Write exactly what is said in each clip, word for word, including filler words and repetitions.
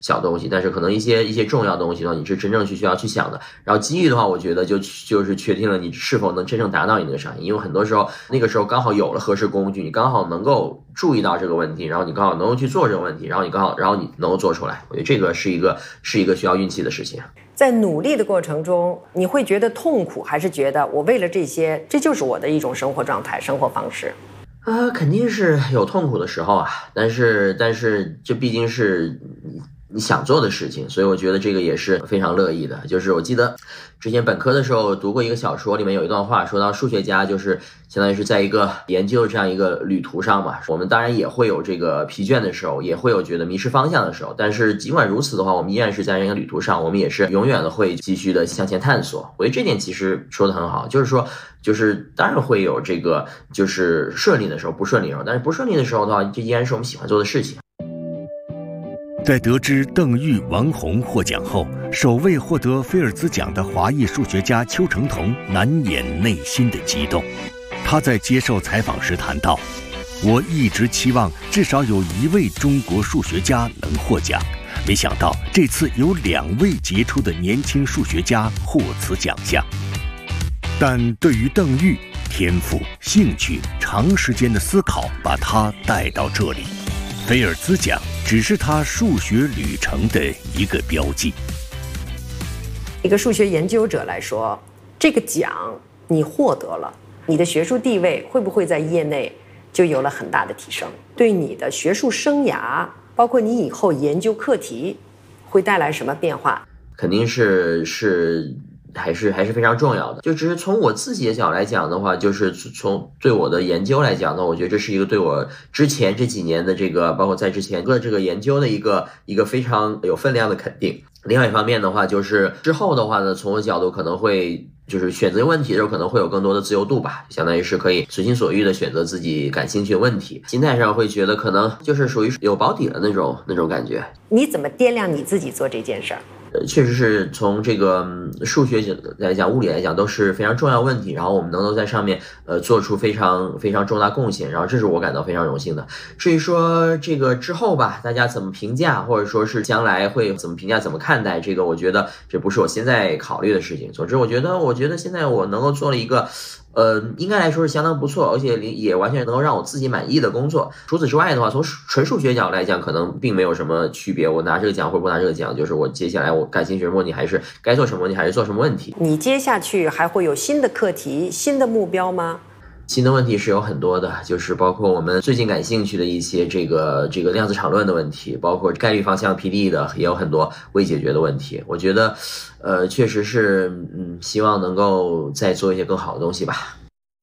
小东西，但是可能一些一些重要的东西呢，你是真正去需要去想的。然后机遇的话，我觉得就就是确定了你是否能真正达到你那个上瘾，因为很多时候那个时候刚好有了合适工具，你刚好能够注意到这个问题，然后你刚好能够去做这个问题，然后你刚好然后你能够做出来。我觉得这个是一个是一个需要运气的事情。 在努力的过程中，你会觉得痛苦，还是觉得我为了这些，这就是我的一种生活状态、生活方式？ 呃，肯定是有痛苦的时候啊，但是但是这毕竟是你想做的事情，所以我觉得这个也是非常乐意的。就是我记得之前本科的时候读过一个小说，里面有一段话说到数学家就是相当于是在一个研究这样一个旅途上嘛，我们当然也会有这个疲倦的时候，也会有觉得迷失方向的时候，但是尽管如此的话，我们依然是在这个旅途上，我们也是永远的会继续的向前探索。我觉得这点其实说的很好，就是说就是当然会有这个就是顺利的时候，不顺利的时候，但是不顺利的时候的话，这依然是我们喜欢做的事情。 在得知邓玉、王红获奖后，首位获得菲尔兹奖的华裔数学家邱成桐难掩内心的激动。他在接受采访时谈到：“我一直期望至少有一位中国数学家能获奖，没想到这次有两位杰出的年轻数学家获此奖项。”但对于邓玉，天赋、兴趣、长时间的思考把他带到这里。菲尔兹奖只是他数学旅程的一个标记。 一个数学研究者来说，这个奖你获得了，你的学术地位会不会在业内就有了很大的提升？对你的学术生涯，包括你以后研究课题，会带来什么变化？ 肯定是是。还是还是非常重要的。就只是从我自己的角度来讲的话，就是从对我的研究来讲呢，我觉得这是一个对我之前这几年的这个，包括在之前的这个研究的一个一个非常有分量的肯定。另外一方面的话，就是之后的话呢，从我角度可能会就是选择问题的时候可能会有更多的自由度吧，相当于是可以随心所欲的选择自己感兴趣的问题。心态上会觉得可能就是属于有保底的那种那种感觉。 你怎么掂量你自己做这件事儿？ 呃，确实是从这个数学来讲、物理来讲都是非常重要问题，然后我们能够在上面呃做出非常非常重大贡献，然后这是我感到非常荣幸的。至于说这个之后吧，大家怎么评价，或者说是将来会怎么评价、怎么看待这个，我觉得这不是我现在考虑的事情。总之，我觉得，我觉得现在我能够做了一个。呃，应该来说是相当不错，而且也完全能够让我自己满意的工作。除此之外的话，从纯数学角度来讲，可能并没有什么区别。我拿这个奖或者不拿这个奖，就是我接下来我感兴趣什么问题，还是该做什么问题，还是做什么问题。 你接下去还会有新的课题、新的目标吗？ 新的问题是有很多的，就是包括我们最近感兴趣的一些这个这个量子场论的问题，包括概率方向 P D E 的，也有很多未解决的问题。我觉得，呃，确实是，嗯，希望能够再做一些更好的东西吧。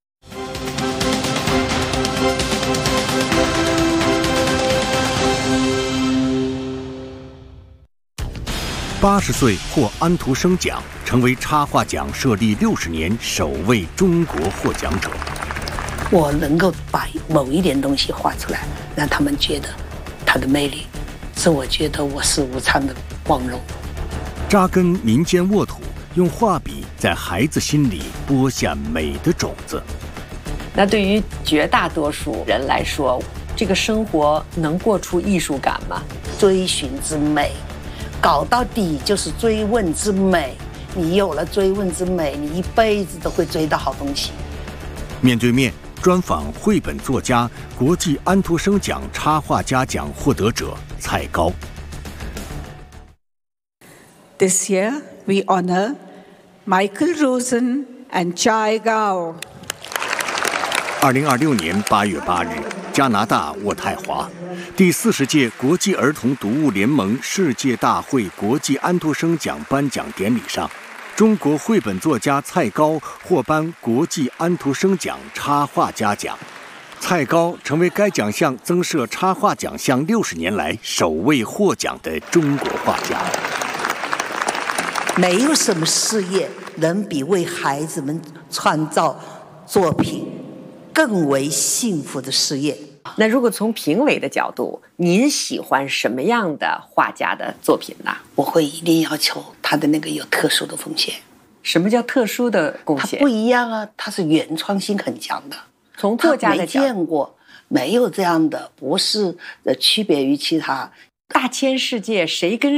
八十岁获安徒生奖，成为插画奖设立六十年首位中国获奖者。 我能够把某一点东西画出来，让他们觉得它的魅力，是我觉得我是无上的光荣。 扎根民间沃土，用画笔在孩子心里播下美的种子。 那对于绝大多数人来说，这个生活能过出艺术感吗？ 追寻之美，搞到底就是追问之美。你有了追问之美，你一辈子都会追到好东西。 面对面专访绘本作家、国际安徒生奖插画家奖获得者蔡高。 This year we honor Michael Rosen and Chai Gao。 二零二六年八月八日，加拿大渥太华，第四十届国际儿童读物联盟世界大会国际安徒生奖颁奖典礼上，中国绘本作家蔡高获颁国际安徒生奖插画家奖。蔡高成为该奖项增设插画奖项六十年来首位获奖的中国画家。 没有什么事业能比为孩子们创造作品更为幸福的事业。 那如果从评委的角度，您喜欢什么样的画家的作品呢？ 我会一定要求他的那个有特殊的贡献。 什么叫特殊的贡献？ 他不一样啊，他是原创性很强的。 从作家的角度， 没见过，没有这样的，不是呃区别于其他。 大千世界谁跟